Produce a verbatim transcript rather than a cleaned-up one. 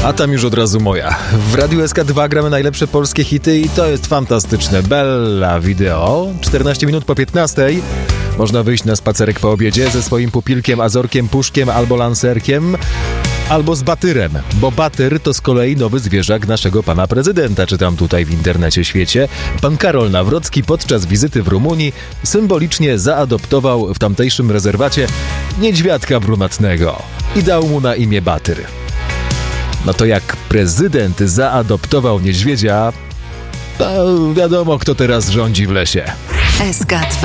A tam już od razu moja. W Radiu S K dwa gramy najlepsze polskie hity i to jest fantastyczne. Bella Video, czternaście minut po piętnastej. Można wyjść na spacerek po obiedzie ze swoim pupilkiem, azorkiem, puszkiem albo lancerkiem, albo z batyrem, bo batyr to z kolei nowy zwierzak naszego pana prezydenta, czytam tutaj w internecie świecie. Pan Karol Nawrocki podczas wizyty w Rumunii symbolicznie zaadoptował w tamtejszym rezerwacie niedźwiadka brunatnego i dał mu na imię Batyr. No to jak prezydent zaadoptował niedźwiedzia, to wiadomo, kto teraz rządzi w lesie. S K dwa.